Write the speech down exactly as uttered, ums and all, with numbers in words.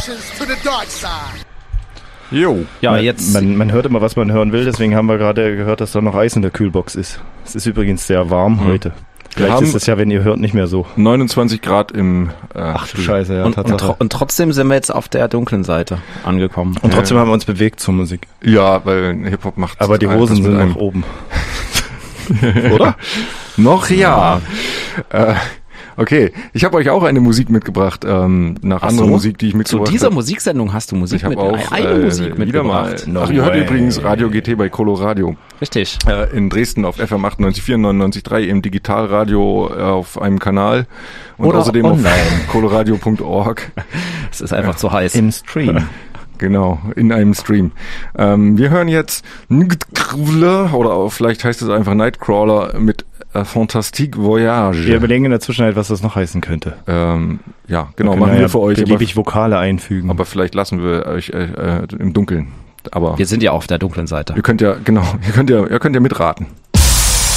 Jo. Ja, jetzt. Man, man hört immer, was man hören will, deswegen haben wir gerade gehört, dass da noch Eis in der Kühlbox ist. Es ist übrigens sehr warm mhm. heute. Vielleicht ist es ja, wenn ihr hört, nicht mehr so. neunundzwanzig Grad im äh, Ach du Scheiße, ja, und, und, tro- und trotzdem sind wir jetzt auf der dunklen Seite angekommen. Und trotzdem ja. haben wir uns bewegt zur Musik. Ja, weil Hip-Hop macht... Aber die Hosen sind nach oben. Oder? Noch ja. ja. Äh, okay, ich habe euch auch eine Musik mitgebracht, ähm, nach Ach anderer so? Musik, die ich mitgebracht habe. Zu dieser hab. Musiksendung hast du Musik ich mit, auch eine äh, Musik mitgebracht. No Ach, ihr hört way. übrigens Radio G T bei Coloradio. Richtig. Äh, in Dresden auf F M achtundneunzig Komma vier, neunundneunzig Komma drei im Digitalradio äh, auf einem Kanal und Oder außerdem online. auf coloradio punkt org. Es ist einfach ja. zu heiß. Im Stream. Genau, in einem Stream. Ähm, wir hören jetzt oder auch, vielleicht heißt es einfach Nightcrawler mit äh, Fantastique Voyage. Wir überlegen in der Zwischenzeit, was das noch heißen könnte. Ähm, ja, genau, wir machen wir ja für euch. Beliebig Vokale einfügen. Aber vielleicht lassen wir euch äh, äh, im Dunkeln. Aber wir sind ja auf der dunklen Seite. Ihr könnt ja, genau, ihr könnt ja, ihr könnt ja mitraten.